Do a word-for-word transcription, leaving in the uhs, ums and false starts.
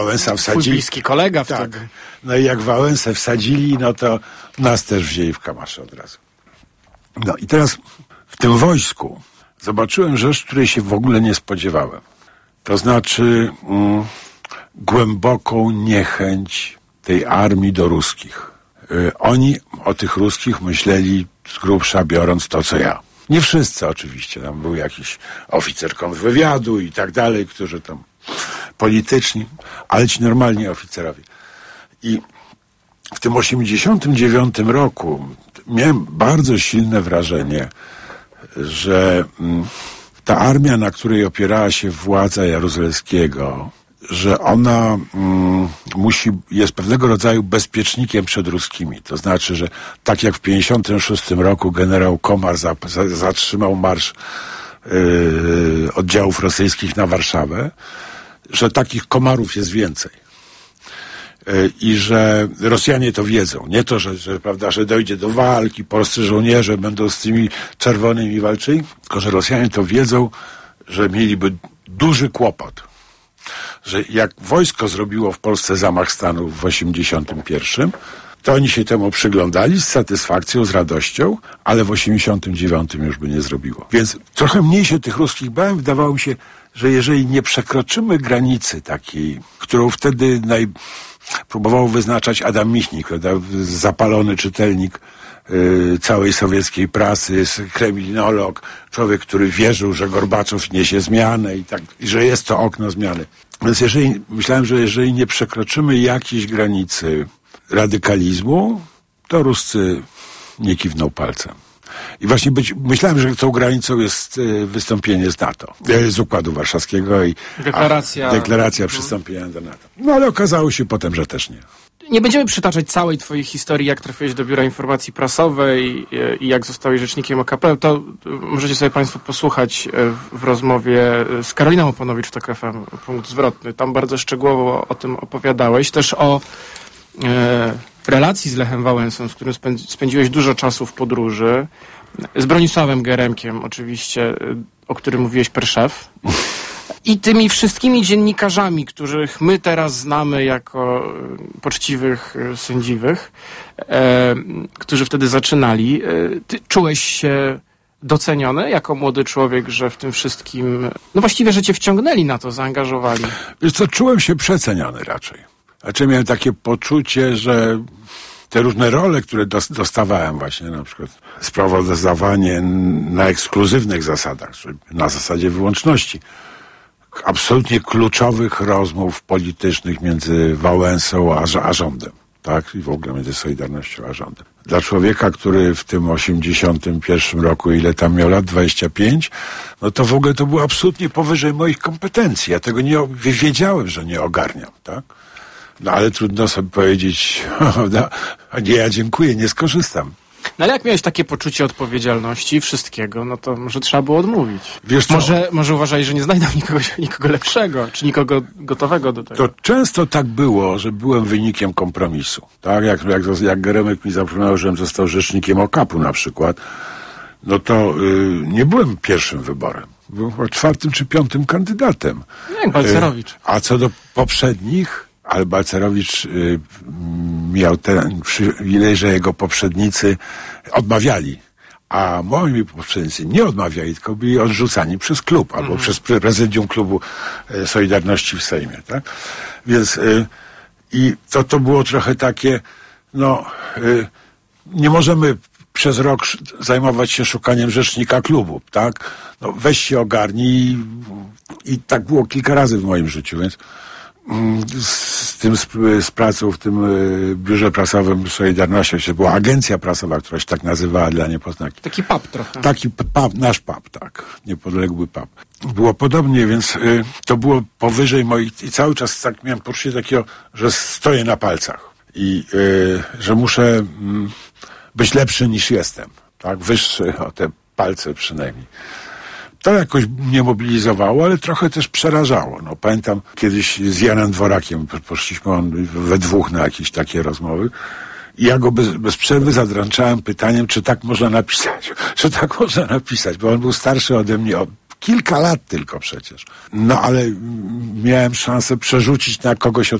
Wałęsa wsadzili. Twój bliski kolega tak. wtedy. No i jak Wałęsę wsadzili, no to nas też wzięli w kamasze od razu. No i teraz w tym wojsku zobaczyłem rzecz, której się w ogóle nie spodziewałem. To znaczy mm, głęboką niechęć tej armii do ruskich. Yy, oni o tych ruskich myśleli z grubsza biorąc to, co ja. Nie wszyscy oczywiście. Tam był jakiś oficer kontrwywiadu i tak dalej, którzy tam polityczni, ale ci normalni oficerowie. I w tym osiemdziesiątym dziewiątym roku miałem bardzo silne wrażenie, że mm, ta armia, na której opierała się władza Jaruzelskiego, że ona mm, musi, jest pewnego rodzaju bezpiecznikiem przed ruskimi. To znaczy, że tak jak w pięćdziesiątym szóstym roku generał Komar za, za, zatrzymał marsz yy, oddziałów rosyjskich na Warszawę, że takich komarów jest więcej. Yy, I że Rosjanie to wiedzą. Nie to, że, że, prawda, że dojdzie do walki, polscy żołnierze będą z tymi czerwonymi walczyli, tylko że Rosjanie to wiedzą, że mieliby duży kłopot. Że jak wojsko zrobiło w Polsce zamach stanu w osiemdziesiątym pierwszym, to oni się temu przyglądali z satysfakcją, z radością, ale w osiemdziesiątym dziewiątym już by nie zrobiło. Więc trochę mniej się tych ruskich bałem. Wydawało mi się, że jeżeli nie przekroczymy granicy takiej, którą wtedy naj... próbował wyznaczać Adam Michnik, prawda? Zapalony czytelnik yy, całej sowieckiej prasy, kremlinolog, człowiek, który wierzył, że Gorbaczow niesie zmianę i tak, i że jest to okno zmiany. Więc jeżeli, myślałem, że jeżeli nie przekroczymy jakiejś granicy radykalizmu, to Ruscy nie kiwną palcem. I właśnie być, myślałem, że tą granicą jest y, wystąpienie z NATO, y, z Układu Warszawskiego i deklaracja, a, deklaracja przystąpienia do NATO. No ale okazało się potem, że też nie. Nie będziemy przytaczać całej twojej historii, jak trafiłeś do Biura Informacji Prasowej i, i jak zostałeś rzecznikiem O K P. To możecie sobie państwo posłuchać w rozmowie z Karoliną Oponowicz w Tok F M, punkt zwrotny. Tam bardzo szczegółowo o tym opowiadałeś. Też o e, relacji z Lechem Wałęsą, z którym spędziłeś dużo czasu w podróży. Z Bronisławem Geremkiem oczywiście, o którym mówiłeś per szef. I tymi wszystkimi dziennikarzami, których my teraz znamy jako poczciwych, sędziwych, e, którzy wtedy zaczynali. E, ty czułeś się doceniony jako młody człowiek, że w tym wszystkim, no właściwie, że cię wciągnęli na to, zaangażowali? Wiesz co, czułem się przeceniony raczej. Znaczy miałem takie poczucie, że te różne role, które dostawałem właśnie, na przykład sprawozdawanie na ekskluzywnych zasadach, czyli na zasadzie wyłączności, absolutnie kluczowych rozmów politycznych między Wałęsą a, a rządem, tak? I w ogóle między Solidarnością a rządem. Dla człowieka, który w tym osiemdziesiątym pierwszym roku, ile tam miał lat, dwadzieścia pięć, no to w ogóle to było absolutnie powyżej moich kompetencji. Ja tego nie wiedziałem, że nie ogarniam, tak? No ale trudno sobie powiedzieć, no, nie, ja dziękuję, nie skorzystam. No ale jak miałeś takie poczucie odpowiedzialności i wszystkiego, no to może trzeba było odmówić. Wiesz co? Może, może uważali, że nie znajdą nikogo, nikogo lepszego, czy nikogo gotowego do tego. To często tak było, że byłem wynikiem kompromisu. Tak, jak, jak, jak Geremek mi zaproponował, żebym został rzecznikiem O K P-u na przykład, no to yy, nie byłem pierwszym wyborem. Byłem czwartym czy piątym kandydatem. Jak Balcerowicz. Yy, a co do poprzednich, ale Balcerowicz y, miał ten przywilej, że jego poprzednicy odmawiali, a moi poprzednicy nie odmawiali, tylko byli odrzucani przez klub albo mm. przez prezydium klubu y, Solidarności w Sejmie, tak? Więc y, i to, to było trochę takie, no y, nie możemy przez rok zajmować się szukaniem rzecznika klubu, tak? No weź się ogarnij i, i tak było kilka razy w moim życiu, więc z tym, z, z pracą w tym y, biurze prasowym Solidarności, to była agencja prasowa, która się tak nazywała dla niepoznaki. Taki pub trochę. Taki pub, nasz pub, tak. Niepodległy pub. Było podobnie, więc y, to było powyżej moich, i cały czas tak miałem poczucie takiego, że stoję na palcach i y, że muszę y, być lepszy niż jestem, tak. Wyższy o te palce przynajmniej. To jakoś mnie mobilizowało, ale trochę też przerażało. No, pamiętam kiedyś z Janem Dworakiem poszliśmy on we dwóch na jakieś takie rozmowy i ja go bez, bez przerwy zadręczałem pytaniem, czy tak można napisać, czy tak można napisać, bo on był starszy ode mnie o Kilka lat tylko przecież. No ale mm, miałem szansę przerzucić na kogoś od